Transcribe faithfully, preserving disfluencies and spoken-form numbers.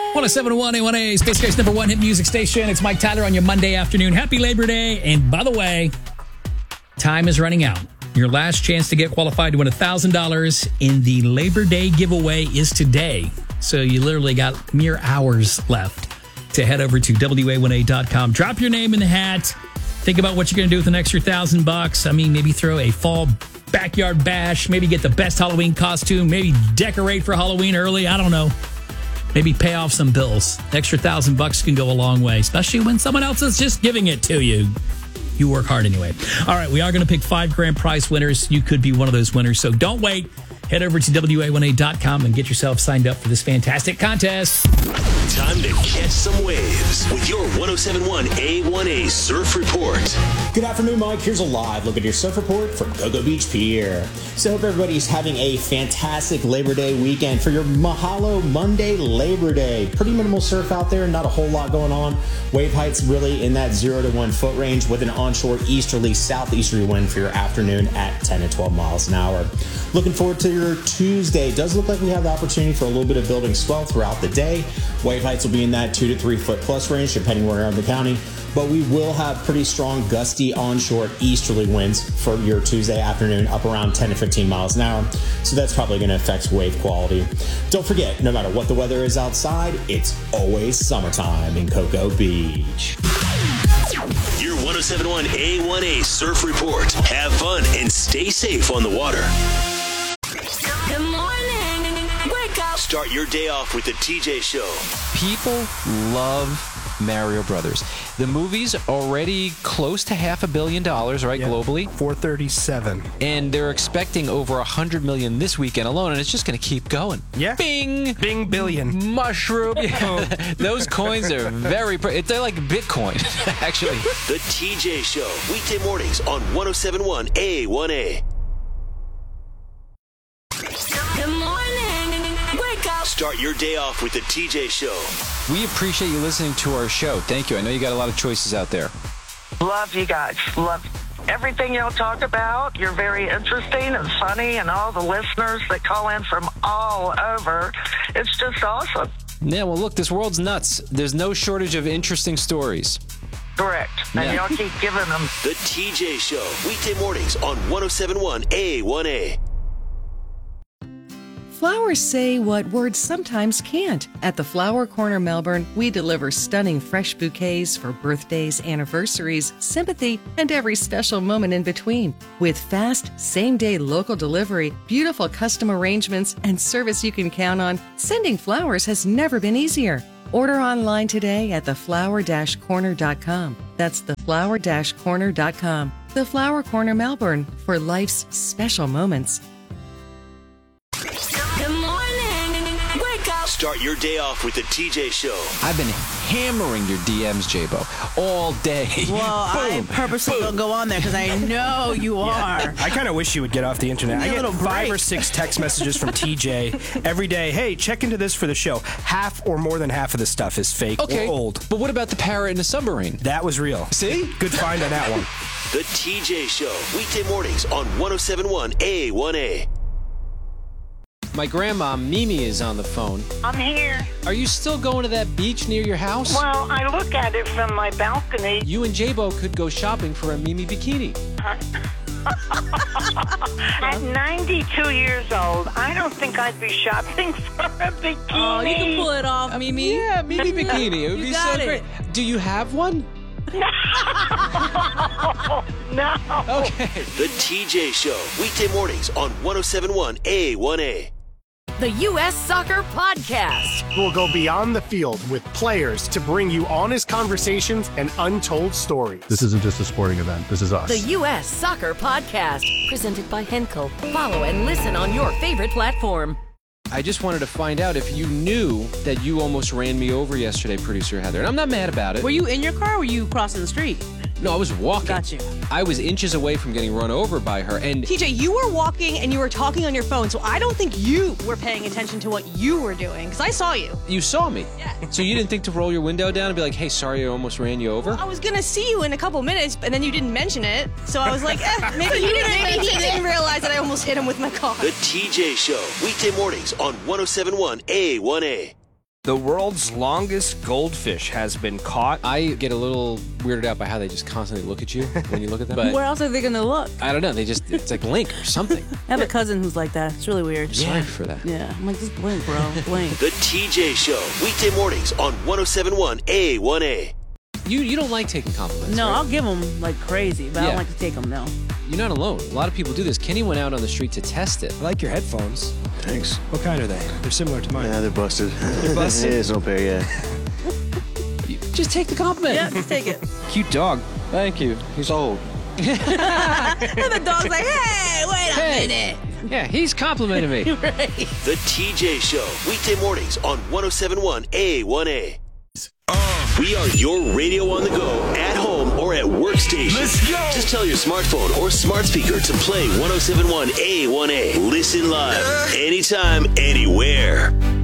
one oh seven point one A one A, Space Coast's number one hit music station. It's Mike Tyler on your Monday afternoon. Happy Labor Day. And by the way, time is running out. Your last chance to get qualified to win one thousand dollars in the Labor Day giveaway is today. So you literally got mere hours left to head over to W A one A dot com. Drop your name in the hat. Think about what you're going to do with an extra thousand bucks. I mean, maybe throw a fall backyard bash. Maybe get the best Halloween costume. Maybe decorate for Halloween early. I don't know. Maybe pay off some bills. An extra thousand bucks can go a long way, especially when someone else is just giving it to you. You work hard anyway. All right, we are going to pick five grand prize winners. You could be one of those winners, so don't wait. Head over to W A one A dot com and get yourself signed up for this fantastic contest. Time to catch some waves with your one oh seven point one A one A Surf Report. Good afternoon, Mike. Here's a live look at your surf report from Cocoa Beach Pier. So I hope everybody's having a fantastic Labor Day weekend for your Mahalo Monday Labor Day. Pretty minimal surf out there, not a whole lot going on. Wave heights really in that zero to one foot range with an onshore easterly southeasterly wind for your afternoon at ten to twelve miles an hour. Looking forward to your Tuesday. Does look like we have the opportunity for a little bit of building swell throughout the day. Wave heights will be in that two to three foot plus range depending where around the county. But we will have pretty strong gusty onshore easterly winds for your Tuesday afternoon up around ten to fifteen miles an hour. So that's probably going to affect wave quality. Don't forget, no matter what the weather is outside, it's always summertime in Cocoa Beach. Your one oh seven point one A one A Surf Report. Have fun and stay safe on the water. Good morning. Wake up. Start your day off with the T J Show. People love Mario Brothers. The movie's already close to half a billion dollars, right, yep. globally? four thirty-seven. And they're expecting over one hundred million this weekend alone, and it's just going to keep going. Yeah. Bing! Bing billion. Mushroom. Those coins are very... Pre- they're like Bitcoin, actually. The T J Show. Weekday mornings on one oh seven point one A one A. Good morning. Wake up. Start your day off with the T J Show. We appreciate you listening to our show. Thank you. I know you got a lot of choices out there. Love you guys. Love everything y'all talk about. You're very interesting and funny, and all the listeners that call in from all over. It's just awesome. Yeah, well, look, this world's nuts. There's no shortage of interesting stories. Correct. And Yeah. y'all keep giving them. The T J Show. Weekday mornings on one oh seven point one A one A. Flowers say what words sometimes can't. At the Flower Corner Melbourne, we deliver stunning fresh bouquets for birthdays, anniversaries, sympathy, and every special moment in between. With fast, same-day local delivery, beautiful custom arrangements, and service you can count on, sending flowers has never been easier. Order online today at the flower dash corner dot com. That's the flower dash corner dot com. The Flower Corner Melbourne, for life's special moments. Good morning. Wake up. Start your day off with the T J Show. I've been hammering your D Ms, J-Bo, all day. Well, I purposely don't go on there because I know you are. I kind of wish you would get off the internet. Give me I a get little five break. or six text messages from T J every day. Hey, check into this for the show. Half or more than half of the stuff is fake Okay, or old. but what about the parrot in the submarine? That was real. See? Good find on that one. The T J Show. Weekday mornings on one oh seven point one A one A. My grandma, Mimi, is on the phone. I'm here. Are you still going to that beach near your house? Well, I look at it from my balcony. You and J-Bo could go shopping for a Mimi bikini. At ninety-two years old, I don't think I'd be shopping for a bikini. Oh, you can pull it off, Mimi. Yeah, Mimi bikini. It would You be got so it. great. Do you have one? No. Okay. The T J Show. Weekday mornings on one oh seven point one A one A. The U S Soccer Podcast. We'll go beyond the field with players to bring you honest conversations and untold stories. This isn't just a sporting event. This is us. The U S Soccer Podcast. Presented by Henkel. Follow and listen on your favorite platform. I just wanted to find out if you knew that you almost ran me over yesterday, producer Heather. And I'm not mad about it. Were you in your car or were you crossing the street? No, I was walking. Got you. I was inches away from getting run over by her, and T J, you were walking and you were talking on your phone, so I don't think you were paying attention to what you were doing, because I saw you. you saw me. Yeah. So you didn't think to roll your window down and be like, hey, sorry I almost ran you over? I was gonna see you in a couple minutes, and then you didn't mention it, so I was like, eh, maybe he didn't, maybe he didn't realize that I almost hit him with my car. The T J Show. Weekday mornings on one oh seven point one A one A. The world's longest goldfish has been caught. I get a little weirded out by how they just constantly look at you when you look at them. But Where else are they going to look? I don't know. They just, it's like blink or something. I have a cousin who's like that. It's really weird. Sorry for that. Yeah, I'm like, just blink, bro. Blink. The T J Show, weekday mornings on one oh seven point one A one A. You you don't like taking compliments, No, right? I'll give them like crazy, but I Yeah. don't like to take them, no. You're not alone. A lot of people do this. Kenny went out on the street to test it. I like your headphones. Thanks. What kind are they? They're similar to mine. Yeah, they're busted. They're busted? Yeah, it's no pair yet. Just take the compliment. Yeah, just take it. Cute dog. Thank you. He's old. And the dog's like, hey, wait a Hey. minute. Yeah, he's complimenting me. Right. The T J Show, weekday mornings on one oh seven point one A one A. We are your radio on the go, at home, or at workstation. Let's go! Just tell your smartphone or smart speaker to play one oh seven point one A one A. Listen live, anytime, anywhere.